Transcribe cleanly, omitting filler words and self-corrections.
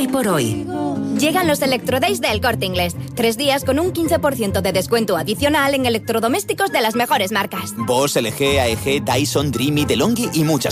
hoy por hoy. Llegan los Electrodays del Corte Inglés. 3 días con un 15% de descuento adicional en electrodomésticos de las mejores marcas. Bosch, LG, AEG, Dyson, Dreamy, DeLonghi y muchas